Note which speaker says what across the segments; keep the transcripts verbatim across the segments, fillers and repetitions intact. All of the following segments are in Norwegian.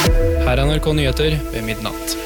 Speaker 1: Her er N R K Nyheter ved midnatt.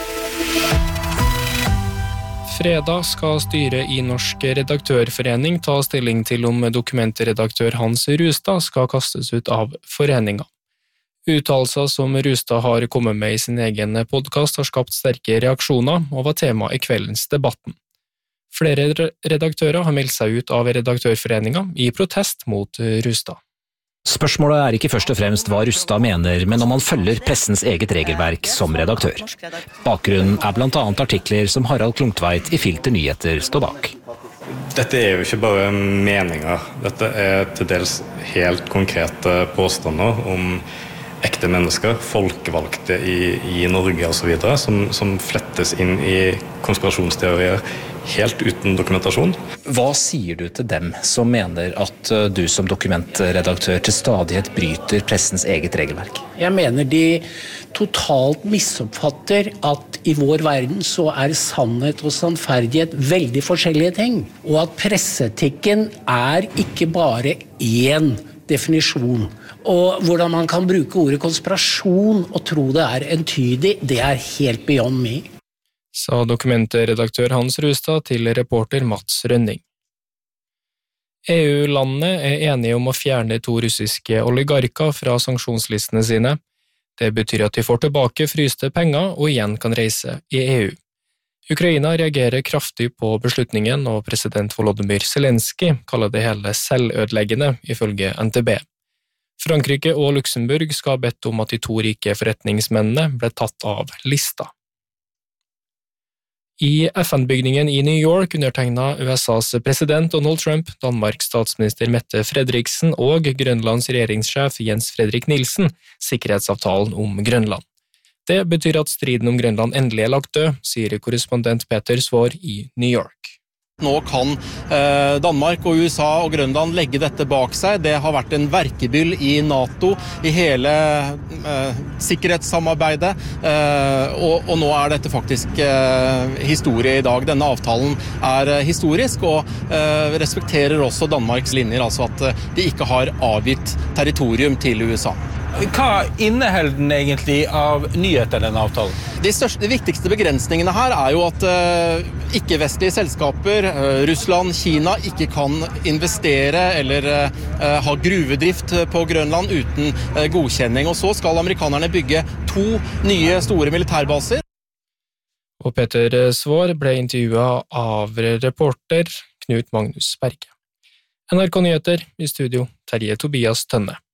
Speaker 1: Fredag skal styret i Norsk Redaktørforening ta stilling til om dokumentredaktør Hans Rustad skal kastes ut av foreningen. Uttalelser som Rustad har kommet med i sin egen podcast har skapt sterke reaksjoner og var tema i kveldens debatten. Flere redaktører har meldt seg ut av Redaktørforeningen i protest mot Rustad.
Speaker 2: Spørsmålet er ikke først og fremst hva Rustad mener, men om han følger pressens eget regelverk som redaktør. Bakgrunnen er blant annet artikler som Harald Klungtveit i Filter Nyheter står bak.
Speaker 3: Dette er jo ikke bare meninger. Dette er til dels helt konkrete påstander om ekte mennesker, folkevalgte i, i Norge og så videre, som, som flettes inn i konspirasjonsteorier helt uten dokumentasjon.
Speaker 2: Hva sier du til dem som mener at du som dokumentredaktør til stadighet bryter pressens eget regelverk?
Speaker 4: Jeg mener de totalt misoppfatter at i vår verden så er sannhet og sannferdighet veldig forskjellige ting, og at presseetikken er ikke bare én definisjon. Og hvordan man kan bruke ordet konspirasjon og tro det er entydig, det er helt beyond me.
Speaker 1: Sa dokumentredaktør Hans Rustad til reporter Mats Rønning. E U-landene er enige om å fjerne to russiske oligarker fra sanksjonslistene sine. Det betyr at de får tilbake fryste penger og igjen kan reise i E U. Ukraina reagerer kraftig på beslutningen, og president Volodymyr Zelensky kaller det hele selvødeleggende, ifølge N T B. Frankrike og Luxemburg skal ha bedt om at de to rike forretningsmennene ble tatt av lista. I F N-bygningen i New York undertegnet U S A's president Donald Trump, Danmarks statsminister Mette Frederiksen og Grønlands regjeringssjef Jens Fredrik Nielsen sikkerhetsavtalen om Grønland. Det betyr at striden om Grønland endelig er lagt død, sier korrespondent Peter Svår i New York.
Speaker 5: Nå kan eh, Danmark og U S A og Grønland legge dette bak seg. Det har vært en verkebyll i NATO, i hele eh, sikkerhetssamarbeidet, eh, og, og nå er dette faktisk eh, historie i dag. Denne avtalen er eh, historisk og eh, respekterer også Danmarks linjer, altså at eh, de ikke har avgitt territorium til U S A.
Speaker 6: Hva inneholder den egentlig av nyheter, denne avtalen?
Speaker 5: De, største, de viktigste begrensningene her er jo at uh, ikke-vestlige selskaper, uh, Russland, Kina, ikke kan investere eller uh, ha gruvedrift på Grønland uten uh, godkjenning. Og så skal amerikanerne bygge to nye store militærbaser.
Speaker 1: Og Peter Svår ble intervjuet av reporter Knut Magnus Berge. N R K Nyheter i studio, Terje Tobias Tønne.